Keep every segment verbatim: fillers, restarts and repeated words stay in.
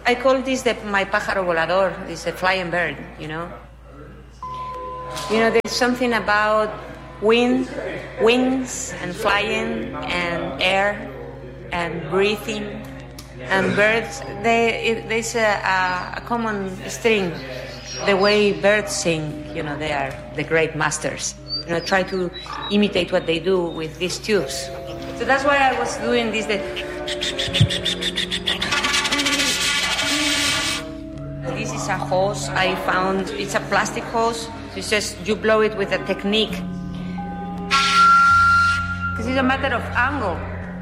I call this the, my pájaro volador. It's a flying bird, you know. You know, there's something about wind, wings, and flying, and air, and breathing, and birds. They, it, there's a, a, a common string. The way birds sing, you know, they are the great masters. You know, try to imitate what they do with these tubes. So that's why I was doing this. The... This is a hose I found. It's a plastic hose. It's just you blow it with a technique. This is a matter of angle.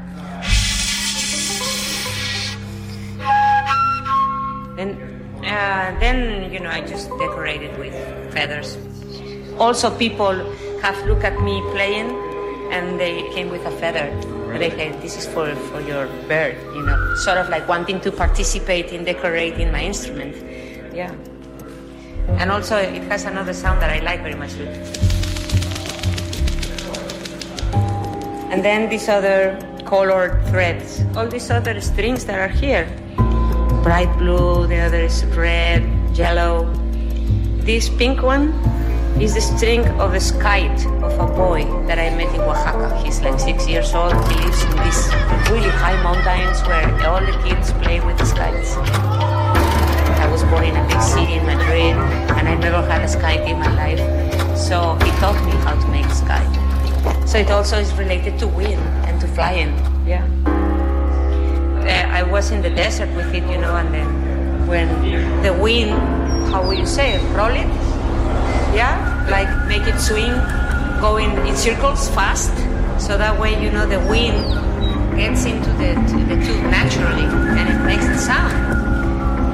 And uh, then, you know, I just decorate it with feathers. Also, people have looked at me playing, and they came with a feather. They said, "This is for, for your bird," you know, sort of like wanting to participate in decorating my instrument. Yeah. And also, it has another sound that I like very much too. And then these other colored threads, all these other strings that are here. Bright blue, the other is red, yellow. This pink one is the string of a kite of a boy that I met in Oaxaca. He's like six years old. He lives in these really high mountains where all the kids play with these kites. I was born in a big city in Madrid, and I never had a kite in my life. So he taught me how to make a kite. So it also is related to wind and to flying. Yeah. I was in the desert with it, you know, and then when the wind, how would you say it, roll it? Yeah, like make it swing, going in circles fast, so that way, you know, the wind gets into the, to the tube naturally, and